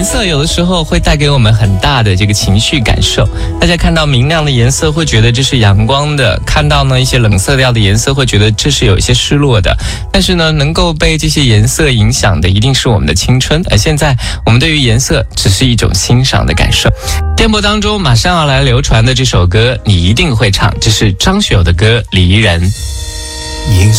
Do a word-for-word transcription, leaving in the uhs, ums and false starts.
色有的时候会带给我们很大的这个情绪感受。大家看到明亮的颜色会觉得这是阳光的，看到呢一些冷色调的颜色会觉得这是有一些失落的。但是呢，能够被这些颜色影响的一定是我们的青春，而现在我们对于颜色只是一种欣赏的感受。电波当中马上要来流传的这首歌你一定会唱，这是张学友的歌《离人》。